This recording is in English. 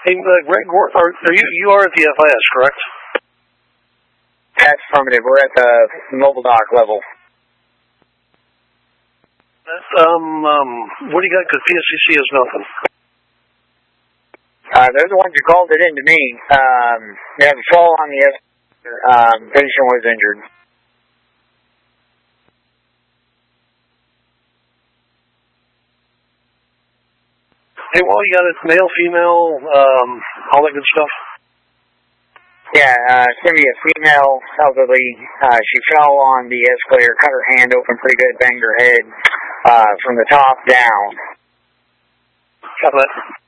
Hey, Greg, you are at the FIS, correct? That's affirmative. We're at the mobile dock level. What do you got? Because PSCC is nothing. They're the ones who called it in to me. They had a fall on the escalator. Patient was injured. Hey, well, you got it, male, female, all that good stuff? Yeah, send me a female elderly. She fell on the escalator, cut her hand open pretty good, banged her head from the top down. Got that.